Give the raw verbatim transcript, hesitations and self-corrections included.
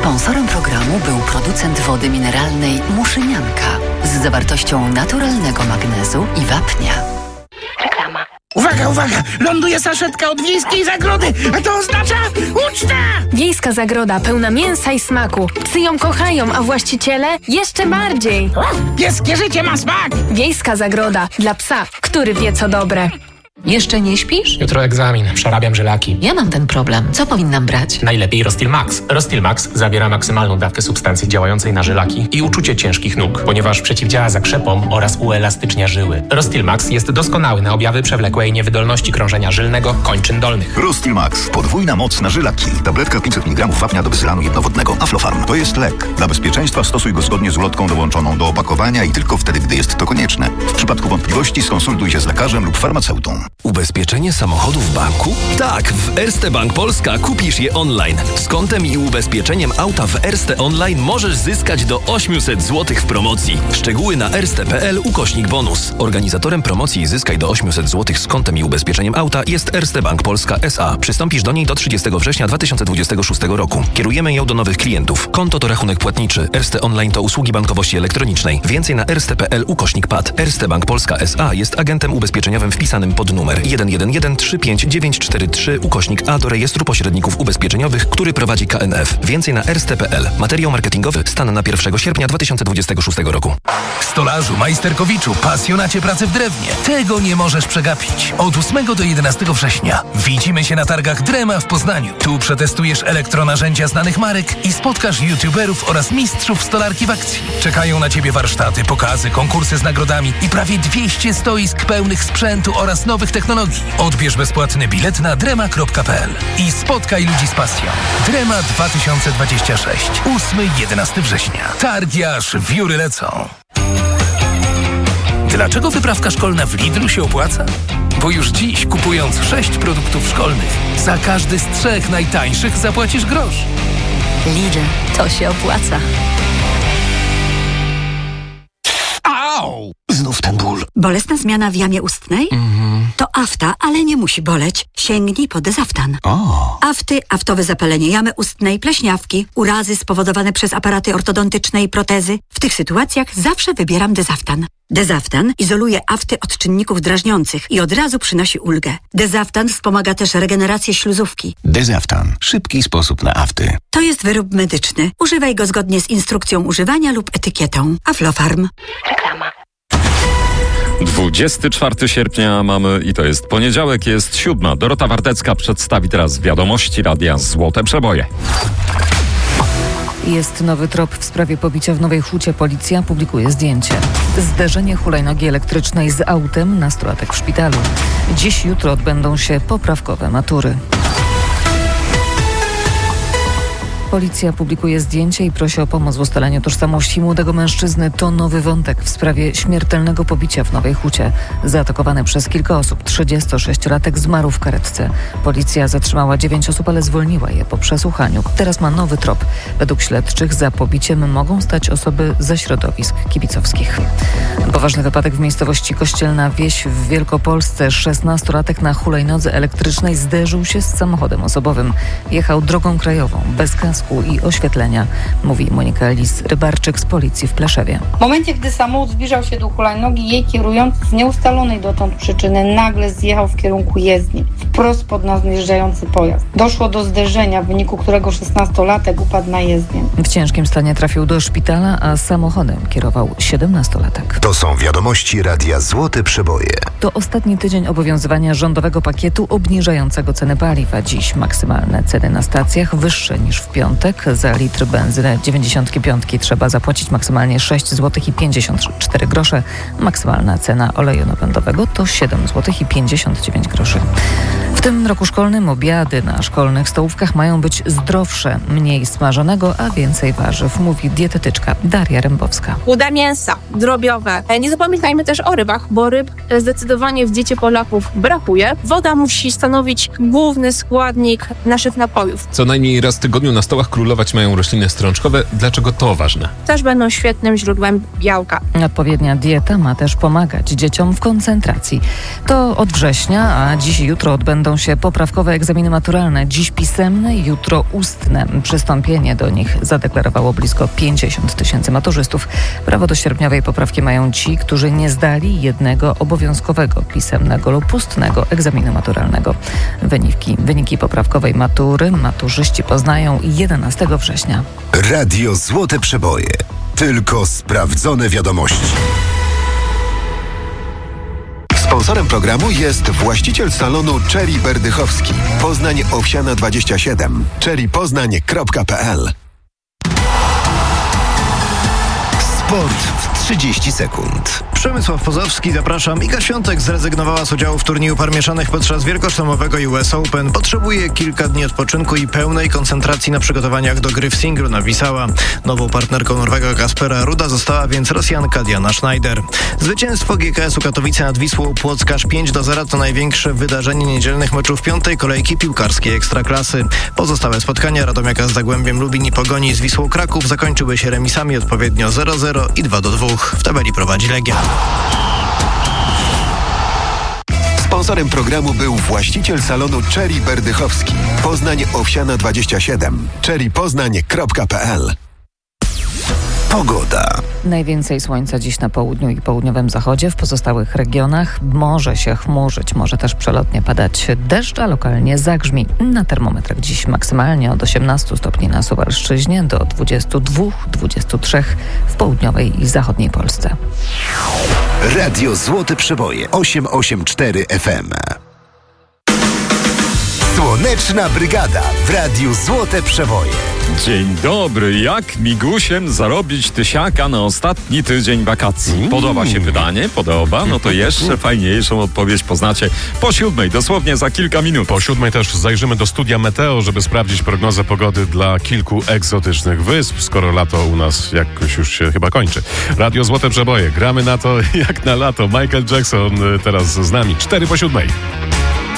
Sponsorem programu był producent wody mineralnej Muszynianka z zawartością naturalnego magnezu i wapnia. Reklama. Uwaga, uwaga! Ląduje saszetka od Wiejskiej Zagrody, a to oznacza ucztę! Wiejska Zagroda pełna mięsa i smaku. Psy ją kochają, a właściciele jeszcze bardziej. Pieskie życie ma smak! Wiejska Zagroda dla psa, który wie co dobre. Jeszcze nie śpisz? Jutro egzamin, przerabiam żylaki. Ja mam ten problem. Co powinnam brać? Najlepiej Rostil Max. Rostil Max zawiera maksymalną dawkę substancji działającej na żylaki i uczucie ciężkich nóg, ponieważ przeciwdziała zakrzepom oraz uelastycznia żyły. Rostil Max jest doskonały na objawy przewlekłej niewydolności krążenia żylnego kończyn dolnych. Rostil Max. Podwójna moc na żylaki. Tabletka pięćset miligramów wapnia do bezylanu jednowodnego. Aflofarm. To jest lek. Dla bezpieczeństwa stosuj go zgodnie z ulotką dołączoną do opakowania i tylko wtedy, gdy jest to konieczne. W przypadku wątpliwości skonsultuj się z lekarzem lub farmaceutą. Ubezpieczenie samochodu w banku? Tak, w Erste Bank Polska kupisz je online. Z kontem i ubezpieczeniem auta w Erste Online możesz zyskać do osiemset złotych w promocji. Szczegóły na erste.pl ukośnik bonus. Organizatorem promocji Zyskaj do osiemset złotych z kontem i ubezpieczeniem auta jest Erste Bank Polska S A. Przystąpisz do niej do trzydziestego września dwa tysiące dwudziestego szóstego roku. Kierujemy ją do nowych klientów. Konto to rachunek płatniczy. Erste Online to usługi bankowości elektronicznej. Więcej na erste.pl ukośnik P A D. Erste Bank Polska S A jest agentem ubezpieczeniowym wpisanym pod numer jeden jeden jeden trzy pięć dziewięć cztery trzy ukośnik A do rejestru pośredników ubezpieczeniowych, który prowadzi K N F. Więcej na erste.pl. Materiał marketingowy stan na pierwszego sierpnia dwa tysiące dwudziestego szóstego roku. Stolarzu, majsterkowiczu, pasjonacie pracy w drewnie. Tego nie możesz przegapić. Od ósmego do jedenastego września widzimy się na targach Drema w Poznaniu. Tu przetestujesz elektronarzędzia znanych marek i spotkasz youtuberów oraz mistrzów stolarki w akcji. Czekają na Ciebie warsztaty, pokazy, konkursy z nagrodami i prawie dwieście stoisk pełnych sprzętu oraz nowych technologii. Odbierz bezpłatny bilet na drema kropka p l i spotkaj ludzi z pasją. Drema dwa tysiące dwudziesty szósty. ósmego do jedenastego września. Targi aż wióry lecą. Dlaczego wyprawka szkolna w Lidlu się opłaca? Bo już dziś, kupując sześć produktów szkolnych, za każdy z trzech najtańszych zapłacisz grosz. Lidl, to się opłaca. Au! Znów ten ból. Bolesna zmiana w jamie ustnej? Mhm. To afta, ale nie musi boleć. Sięgnij po Dezaftan. O. Afty, aftowe zapalenie jamy ustnej, pleśniawki, urazy spowodowane przez aparaty ortodontyczne i protezy. W tych sytuacjach zawsze wybieram Dezaftan. Dezaftan izoluje afty od czynników drażniących i od razu przynosi ulgę. Dezaftan wspomaga też regenerację śluzówki. Dezaftan. Szybki sposób na afty. To jest wyrób medyczny. Używaj go zgodnie z instrukcją używania lub etykietą. Aflofarm. Reklama. dwudziestego czwartego sierpnia mamy i to jest poniedziałek, jest siódma. Dorota Wardecka przedstawi teraz wiadomości Radia Złote Przeboje. Jest nowy trop w sprawie pobicia w Nowej Hucie. Policja publikuje zdjęcie. Zderzenie hulajnogi elektrycznej z autem, nastolatek w szpitalu. Dziś, jutro odbędą się poprawkowe matury. Policja publikuje zdjęcie i prosi o pomoc w ustaleniu tożsamości młodego mężczyzny. To nowy wątek w sprawie śmiertelnego pobicia w Nowej Hucie. Zaatakowany przez kilka osób, trzydziestosześciolatek zmarł w karetce. Policja zatrzymała dziewięć osób, ale zwolniła je po przesłuchaniu. Teraz ma nowy trop. Według śledczych za pobiciem mogą stać osoby ze środowisk kibicowskich. Poważny wypadek w miejscowości Kościelna Wieś w Wielkopolsce. szesnastolatek na hulajnodze elektrycznej zderzył się z samochodem osobowym. Jechał drogą krajową, bez kasku i oświetlenia, mówi Monika Lis-Rybarczyk z policji w Pleszewie. W momencie, gdy samochód zbliżał się do hulajnogi, jej kierujący z nieustalonej dotąd przyczyny nagle zjechał w kierunku jezdni, wprost pod nadjeżdżający pojazd. Doszło do zderzenia, w wyniku którego szesnastolatek upadł na jezdnię. W ciężkim stanie trafił do szpitala, a samochodem kierował siedemnastolatek. To są wiadomości Radia Złote Przeboje. To ostatni tydzień obowiązywania rządowego pakietu obniżającego ceny paliwa. Dziś maksymalne ceny na stacjach wyższe niż w piątek. Za litr benzyny dziewięćdziesiąt pięć trzeba zapłacić maksymalnie sześć złotych pięćdziesiąt cztery grosze. Maksymalna cena oleju napędowego to siedem złotych pięćdziesiąt dziewięć groszy. W tym roku szkolnym obiady na szkolnych stołówkach mają być zdrowsze, mniej smażonego, a więcej warzyw, mówi dietetyczka Daria Rębowska. Łuda mięsa, drobiowe. Nie zapominajmy też o rybach, bo ryb zdecydowanie w diecie Polaków brakuje. Woda musi stanowić główny składnik naszych napojów. Co najmniej raz w tygodniu na stołach uprawach królować mają rośliny strączkowe. Dlaczego to ważne? Też będą świetnym źródłem białka. Odpowiednia dieta ma też pomagać dzieciom w koncentracji. To od września, a dziś i jutro odbędą się poprawkowe egzaminy maturalne. Dziś pisemne, jutro ustne. Przystąpienie do nich zadeklarowało blisko pięćdziesiąt tysięcy maturzystów. Prawo do sierpniowej poprawki mają ci, którzy nie zdali jednego obowiązkowego pisemnego lub ustnego egzaminu maturalnego. Wyniki, wyniki poprawkowej matury maturzyści poznają jedenastego września. Radio Złote Przeboje. Tylko sprawdzone wiadomości. Sponsorem programu jest właściciel salonu Cherry Berdychowski. Poznań Owsiana dwadzieścia siedem. cherry poznań kropka p l. Sport w trzydzieści sekund. Przemysław Pozowski, zapraszam. Iga Świątek zrezygnowała z udziału w turnieju par mieszanych podczas wielkoszlemowego U S Open. Potrzebuje kilka dni odpoczynku i pełnej koncentracji na przygotowaniach do gry w singlu, napisała. Nową partnerką Norwega Kaspera Ruda została więc Rosjanka Diana Schneider. Zwycięstwo G K S-u Katowice nad Wisłą Płock aż pięć do zera to największe wydarzenie niedzielnych meczów piątej kolejki piłkarskiej Ekstraklasy. Pozostałe spotkania Radomiaka z Zagłębiem Lubin i Pogoni z Wisłą Kraków zakończyły się remisami odpowiednio zero zero i dwa do dwóch. W tabeli prowadzi Legia. Sponsorem programu był właściciel salonu Cherry Berdychowski. Poznań Owsiana dwadzieścia siedem. cherry poznań kropka p l. Pogoda. Najwięcej słońca dziś na południu i południowym zachodzie. W pozostałych regionach może się chmurzyć, może też przelotnie padać deszcz, a lokalnie zagrzmi. Na termometrach dziś maksymalnie od osiemnastu stopni na Suwalszczyźnie do dwudziestu dwóch do dwudziestu trzech w południowej i zachodniej Polsce. Radio Złote Przeboje osiem osiem cztery F M. Słoneczna Brygada w Radiu Złote Przeboje. Dzień dobry. Jak migusiem zarobić tysiaka na ostatni tydzień wakacji? Podoba się pytanie? Podoba? No to jeszcze fajniejszą odpowiedź poznacie po siódmej, dosłownie za kilka minut. Po siódmej też zajrzymy do studia Meteo, żeby sprawdzić prognozę pogody dla kilku egzotycznych wysp, skoro lato u nas jakoś już się chyba kończy. Radio Złote Przeboje. Gramy na to jak na lato. Michael Jackson teraz z nami. Cztery po siódmej.